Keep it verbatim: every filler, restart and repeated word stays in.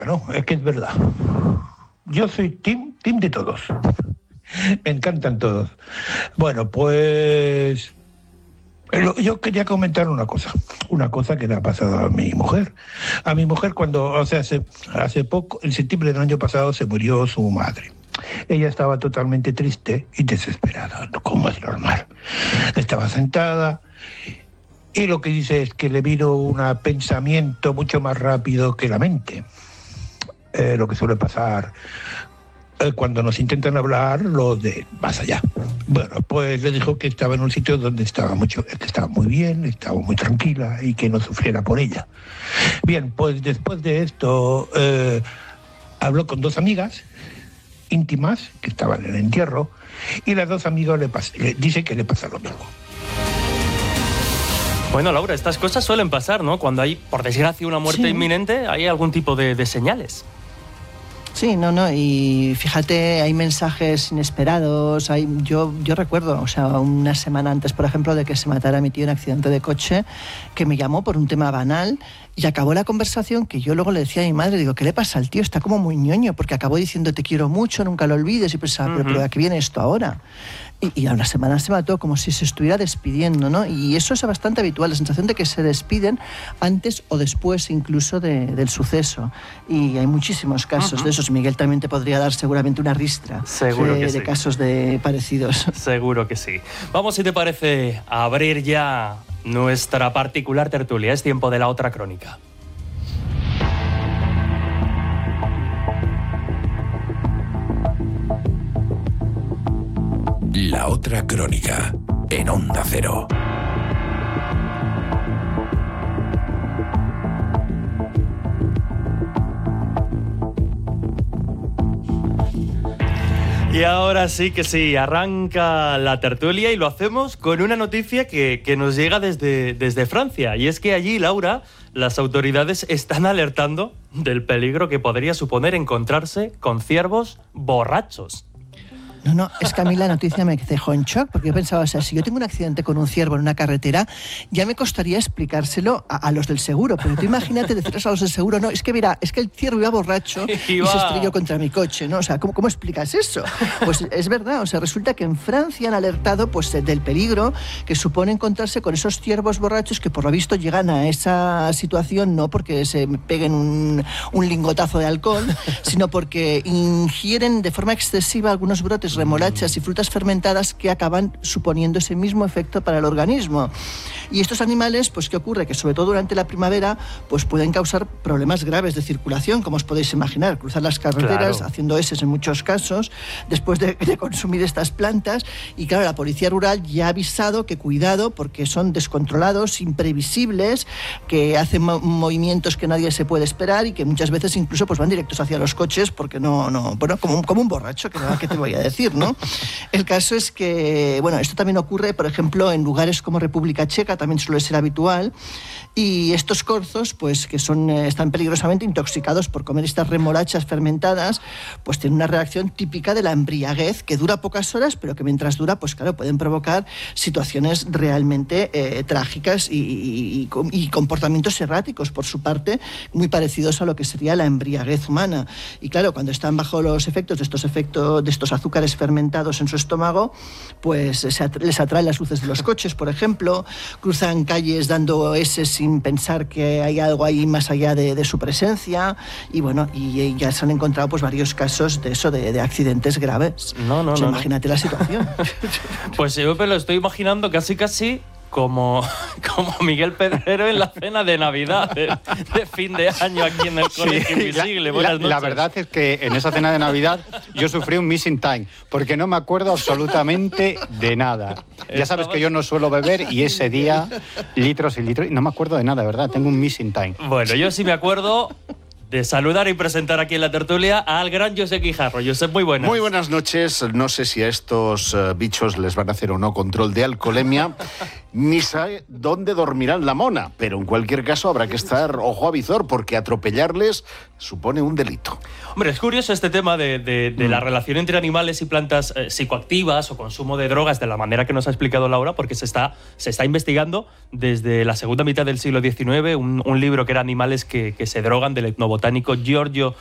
Bueno, es que es verdad. Yo soy team, team de todos. Me encantan todos. Bueno, pues yo quería comentar una cosa, una cosa que le ha pasado a mi mujer. A mi mujer cuando, o sea, hace, hace poco, en septiembre del año pasado se murió su madre. Ella estaba totalmente triste y desesperada, como es normal. Estaba sentada y lo que dice es que le vino un pensamiento mucho más rápido que la mente. Eh, lo que suele pasar eh, cuando nos intentan hablar lo de más allá. Bueno, pues le dijo que estaba en un sitio donde estaba mucho, que estaba muy bien, estaba muy tranquila y que no sufriera por ella. Bien, pues después de esto eh, habló con dos amigas íntimas que estaban en el entierro y las dos amigas le, pas- le dicen que le pasa lo mismo. Bueno, Laura, estas cosas suelen pasar, ¿no? Cuando hay, por desgracia, una muerte Sí. inminente, hay algún tipo de, de señales. Sí, no, no, y fíjate, hay mensajes inesperados, hay, yo, yo recuerdo, o sea, una semana antes, por ejemplo, de que se matara mi tío en accidente de coche, que me llamó por un tema banal y acabó la conversación que yo luego le decía a mi madre, digo, ¿qué le pasa al tío? Está como muy ñoño, porque acabó diciendo te quiero mucho, nunca lo olvides, y pensaba, uh-huh. pero, pero ¿a qué viene esto ahora? Y, y a una semana se mató como si se estuviera despidiendo, ¿no? Y eso es bastante habitual, la sensación de que se despiden antes o después incluso de, del suceso. Y hay muchísimos casos uh-huh. de esos. Miguel también te podría dar seguramente una ristra Seguro de, que de sí. casos de parecidos. Seguro que sí. Vamos, si te parece, a abrir ya nuestra particular tertulia. Es tiempo de la otra crónica. La otra crónica, en Onda Cero. Y ahora sí que sí, arranca la tertulia y lo hacemos con una noticia que, que nos llega desde, desde Francia. Y es que allí, Laura, las autoridades están alertando del peligro que podría suponer encontrarse con ciervos borrachos. No, no, es que a mí la noticia me dejó en shock, porque yo pensaba, o sea, si yo tengo un accidente con un ciervo en una carretera, ya me costaría explicárselo a, a los del seguro, pero tú imagínate decirles a los del seguro, no, es que mira, es que el ciervo iba borracho y, y se estrelló contra mi coche, ¿no? O sea, ¿cómo, cómo explicas eso? Pues es verdad, o sea, resulta que en Francia han alertado pues del peligro que supone encontrarse con esos ciervos borrachos que por lo visto llegan a esa situación no porque se peguen un, un lingotazo de alcohol, sino porque ingieren de forma excesiva algunos brotes remolachas y frutas fermentadas que acaban suponiendo ese mismo efecto para el organismo. Y estos animales, pues ¿qué ocurre? Que sobre todo durante la primavera, pues pueden causar problemas graves de circulación, como os podéis imaginar, cruzar las carreteras, claro, haciendo eses en muchos casos, después de, de consumir estas plantas. Y claro, la policía rural ya ha avisado que cuidado, porque son descontrolados, imprevisibles, que hacen mo- movimientos que nadie se puede esperar y que muchas veces incluso pues van directos hacia los coches, porque no, no, bueno, como un, como un borracho, que ¿qué te voy a decir? ¿No? El caso es que, bueno, esto también ocurre, por ejemplo, en lugares como República Checa, también suele ser habitual, y estos corzos, pues que son, están peligrosamente intoxicados por comer estas remolachas fermentadas, pues tienen una reacción típica de la embriaguez, que dura pocas horas, pero que mientras dura, pues claro, pueden provocar situaciones realmente eh, trágicas y, y, y comportamientos erráticos, por su parte, muy parecidos a lo que sería la embriaguez humana. Y claro, cuando están bajo los efectos de estos efectos, de estos azúcares fermentados en su estómago, pues se atra- les atraen las luces de los coches, por ejemplo, cruzan calles dando eses sin pensar que hay algo ahí más allá de, de su presencia, y bueno, y, y ya se han encontrado pues varios casos de eso, de, de accidentes graves. No, no, o sea, no. imagínate no. la situación. Pues yo me lo estoy imaginando casi casi como, como Miguel Pedrero en la cena de Navidad de, de fin de año aquí en el Colegio Sí, Invisible. la, Buenas la, noches. la verdad es que en esa cena de Navidad yo sufrí un missing time, porque no me acuerdo absolutamente de nada. Ya sabes que yo no suelo beber y ese día litros y litros, y no me acuerdo de nada, ¿verdad? Tengo un missing time. Bueno, yo sí me acuerdo de saludar y presentar aquí en la tertulia al gran Josep Guijarro. Josep, muy buenas. Muy buenas noches. No sé si a estos uh, bichos les van a hacer o no control de alcoholemia. ni sabe dónde dormirán la mona, pero en cualquier caso habrá que estar ojo a visor porque atropellarles supone un delito. Hombre, es curioso este tema de, de, de mm. la relación entre animales y plantas eh, psicoactivas o consumo de drogas de la manera que nos ha explicado Laura, porque se está, se está investigando desde la segunda mitad del siglo diecinueve un, un libro que era Animales que, que se drogan, del etnobotánico Giorgio